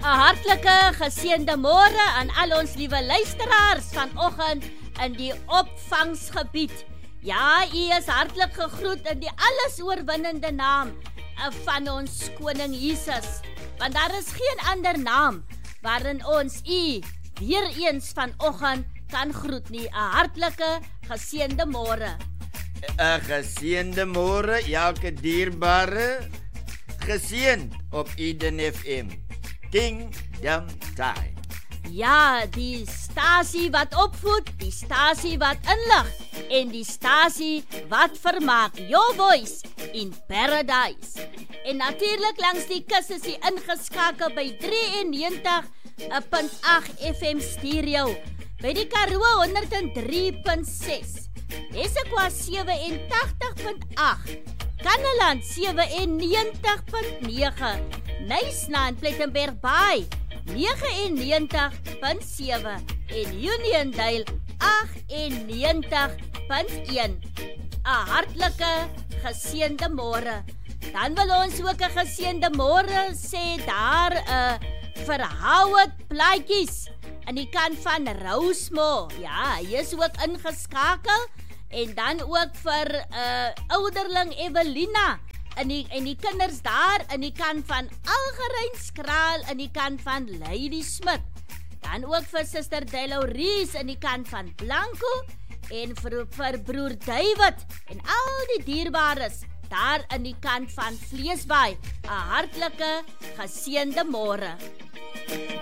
hartlike geseënde môre aan al ons liewe luisteraars vanoggend in die opvangsgebied. Ja, u is hartlik gegroet in die alles oorwinnende naam van ons koning Jesus. Want daar is geen ander naam waarin ons u weer eens vanoggend kan groet nie. 'n hartlike geseënde môre. 'n geseënde môre, elke dierbare, geseënd op Eden FM. Kingdom Time. Ja, die stasie wat opvoed, die stasie wat inlig en die stasie wat vermaak. Your voice in paradise. En natuurlik langs die kus is jy ingeskakel by 93.8 FM stereo. By die Karoo 103.6. Esekwa 87.8. Kannaland 97.9. Nysna en Plettenberg Bay 99.7 en Uniondale 98.1. 'n hartlike geseënde môre. Dan wil ons ook 'n geseënde môre sê daar 'n verhouet plaatjies aan die kant van Rosemore. Ja, hy is ook ingeskakel. En dan ook vir ouderling Evelina en die kinders daar in die kant van Algereins Kraal in die kant van Lady Smith. Dan ook vir Suster Delauries in die kant van Blanco en vir broer David en al die dierbares daar in die kant van Vleesbaai. 'n hartlike geseënde môre.